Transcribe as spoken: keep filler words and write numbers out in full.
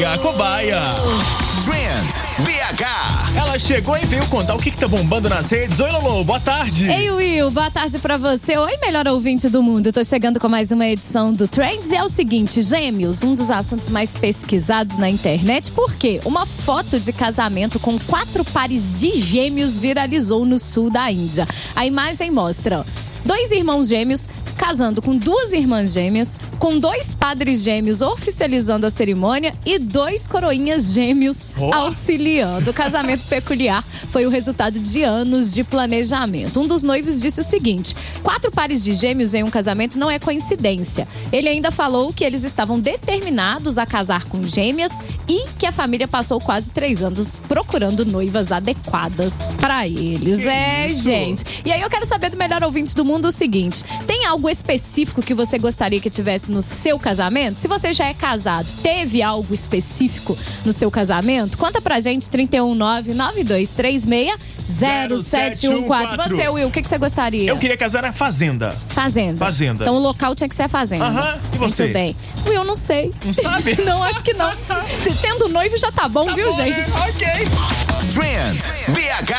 amiga, a cobaia. Trend B H. Ela chegou e veio contar o que, que tá bombando nas redes. Oi, Lolo, boa tarde. Ei, Will, boa tarde pra você. Oi, melhor ouvinte do mundo. Tô chegando com mais uma edição do Trends e é o seguinte, gêmeos, um dos assuntos mais pesquisados na internet. Por quê? Uma foto de casamento com quatro pares de gêmeos viralizou no sul da Índia. A imagem mostra dois irmãos gêmeos casando com duas irmãs gêmeas, com dois padres gêmeos oficializando a cerimônia e dois coroinhas gêmeos oh. auxiliando. O casamento peculiar foi o resultado de anos de planejamento. Um dos noivos disse o seguinte: quatro pares de gêmeos em um casamento não é coincidência. Ele ainda falou que eles estavam determinados a casar com gêmeas e que a família passou quase três anos procurando noivas adequadas para eles. Que é, isso? gente. E aí eu quero saber do melhor ouvinte do mundo o seguinte: tem algo específico que você gostaria que tivesse no seu casamento? Se você já é casado, teve algo específico no seu casamento? Conta pra gente, trinta e um, nove nove dois três seis, zero sete um quatro. Você, Will, o que, que você gostaria? Eu queria casar na fazenda. Fazenda. Fazenda. Então o local tinha que ser a fazenda. Aham, e você? Muito bem. Will, não sei. Não sabe? Não, acho que não. Tendo noivo já tá bom, Tá viu, bom, gente? né? Ok. Trend B H.